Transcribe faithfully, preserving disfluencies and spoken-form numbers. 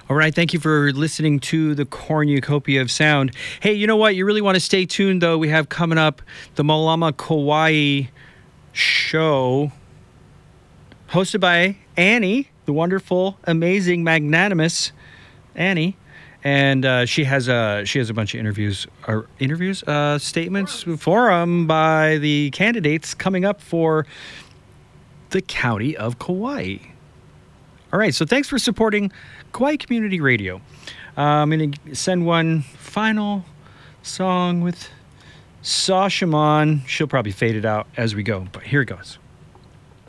All right, thank you for listening to the Cornucopia of Sound. Hey, you know what? You really want to stay tuned, though. We have coming up the Malama Kauai show, hosted by Annie, the wonderful, amazing, magnanimous Annie. And uh, she has a she has a bunch of interviews, or interviews, uh, statements, forum by the candidates coming up for the county of Kauai. All right, so thanks for supporting Kauai Community Radio. Uh, I'm going to send one final song with Sasha Mon. She'll probably fade it out as we go, but here it goes.